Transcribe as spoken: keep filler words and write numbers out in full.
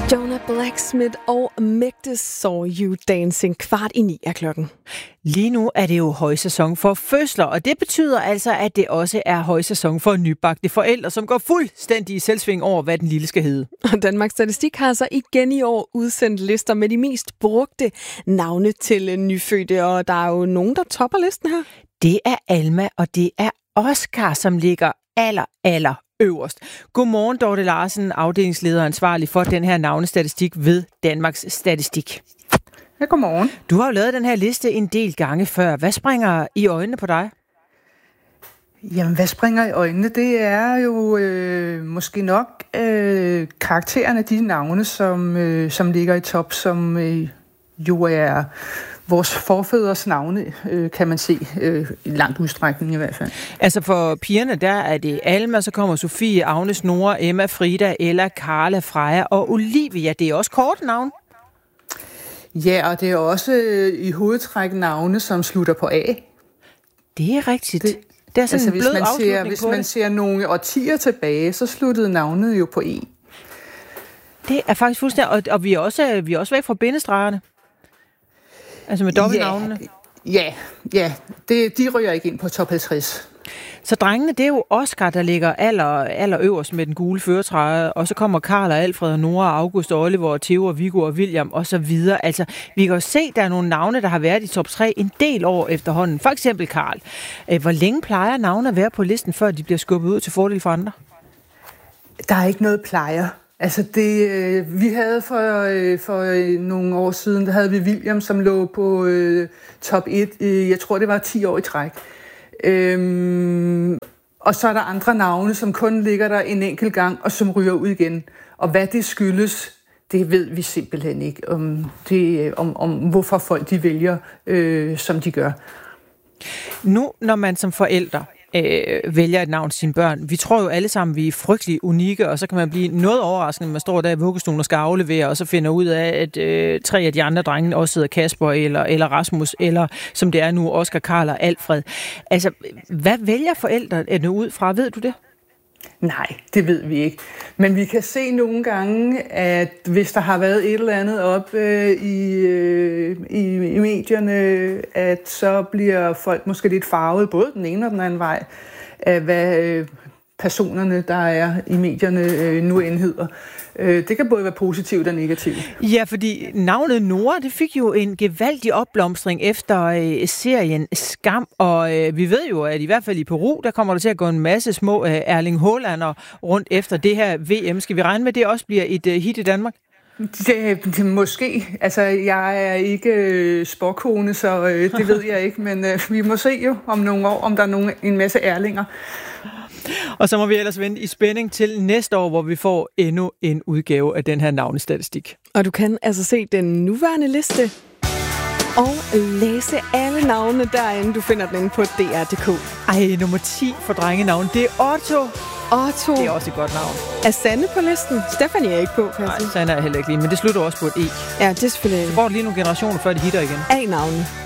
Jonah Blacksmith og Mægte Saw You Dancing. Kvart i ni er klokken. Lige nu er det jo højsæson for fødsler, og det betyder altså, at det også er højsæson for nybagte forældre, som går fuldstændig i selvsving over, hvad den lille skal hedde. Og Danmarks Statistik har så igen i år udsendt lister med de mest brugte navne til nyfødte, og der er jo nogen, der topper listen her. Det er Alma, og det er Oscar, som ligger aller, aller øverst. Godmorgen, Dorte Larsen, afdelingsleder ansvarlig for den her navnestatistik ved Danmarks Statistik. Ja, godmorgen. Du har jo lavet den her liste en del gange før. Hvad springer i øjnene på dig? Jamen, hvad springer i øjnene? Det er jo øh, måske nok øh, karaktererne af de navne, som, øh, som ligger i top, som øh, jo er vores forfædres navne, øh, kan man se, øh, i langt udstrækning i hvert fald. Altså for pigerne, der er det Alma, så kommer Sofie, Agnes, Nora, Emma, Frida, Ella, Carla, Freja og Olivia. Det er også korte navne. Ja, og det er også øh, i hovedtræk navne, som slutter på A. Det er rigtigt. Det, det er sådan altså, en blød hvis man afslutning ser, Hvis på man det. ser nogle årtier tilbage, så sluttede navnet jo på E. Det er faktisk fuldstændig, og, og vi, er også, vi er også væk fra bindestregerne. Altså med dobbeltnavnene. Ja, ja, ja. Det, de ryger ikke ind på top halvtreds. Så drengene, det er jo Oscar, der ligger aller, aller øverst med den gule førertræde, og så kommer Karl og Alfred og Nora, August og Oliver og Theo og Viggo og William og så videre. Altså, vi kan jo se, der er nogle navne, der har været i top tre en del år efterhånden. For eksempel Karl. Hvor længe plejer navne at være på listen, før de bliver skubbet ud til fordel for andre? Der er ikke noget plejer. Altså det, øh, vi havde for, øh, for øh, nogle år siden, der havde vi William, som lå på øh, top et, øh, jeg tror det var ti år i træk. Øhm, og så er der andre navne, som kun ligger der en enkelt gang, og som ryger ud igen. Og hvad det skyldes, det ved vi simpelthen ikke, om, det, om, om hvorfor folk de vælger, øh, som de gør. Nu, når man som forældre øh, vælger et navn til sine børn, vi tror jo alle sammen, vi er frygtelig unikke, og så kan man blive noget overraskende, når man står der i vuggestuen og skal aflevere, og så finder ud af, at øh, tre af de andre drenge også hedder Kasper, eller, eller Rasmus, eller som det er nu, Oscar, Karl og Alfred. Altså, hvad vælger forældrene ud fra? Ved du det? Nej, det ved vi ikke. Men vi kan se nogle gange, at hvis der har været et eller andet op øh, i, øh, i, i medierne, at så bliver folk måske lidt farvet, både den ene og den anden vej, af hvad øh, personerne, der er i medierne, øh, nu end hedder. Øh, det kan både være positivt og negativt. Ja, fordi navnet Nora, det fik jo en gevaldig opblomstring efter øh, serien Skam, og øh, vi ved jo, at i hvert fald i Peru, der kommer der til at gå en masse små øh, Erling Haaland'er rundt efter det her V M. Skal vi regne med, at det også bliver et øh, hit i Danmark? Det, det måske. Altså, jeg er ikke øh, sporkone, så øh, det ved jeg ikke, men øh, vi må se jo om nogle år, om der er nogen, en masse Erlinger. Og så må vi ellers vente i spænding til næste år, hvor vi får endnu en udgave af den her navnestatistik. Og du kan altså se den nuværende liste og læse alle navnene derinde. Du finder den inde på D R punktum d k. Ej, nummer ti for drengenavn, det er Otto. Otto. Det er også et godt navn. Er Sanne på listen? Stefanie er ikke på, kan Nej, Sanne er heller ikke lige, men det slutter også på et E. Ja, det er selvfølgelig. Så går det lige nogle generationer, før det hitter igen. A-navne.